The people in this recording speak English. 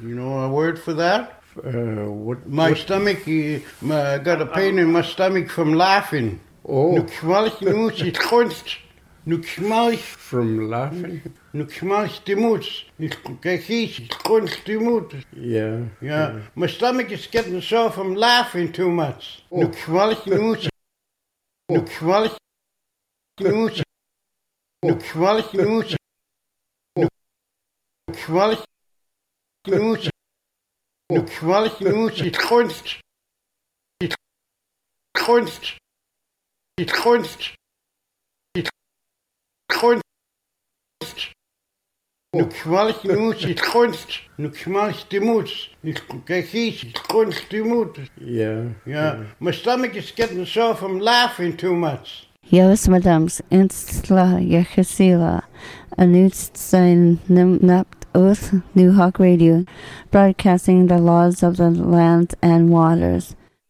You know a word for that? What? My stomach, I got a pain in my stomach from laughing. Oh. Nu knall ich nu, ich kunst. Nu knall ich. From laughing? Nu knall ich die Mut. Ich kunst die Mut. Yeah. Yeah. My stomach is getting sore from laughing too much. Nu knall ich nu. Nu knall ich nu. Nu knall ich nu. Nu knall ich nu. Nu knall ich nu, ich kunst. Ich kunst. Ich kunst. Ich kunst. Nu knall ich nu, ich kunst. Nu knall ich die Mut. Ich kunst die Mut. Yeah. Yeah. My stomach is getting sore from laughing too much. Jós madams insla yechesila anut sein napt Oath New Hawk Radio, broadcasting the laws of the land and waters.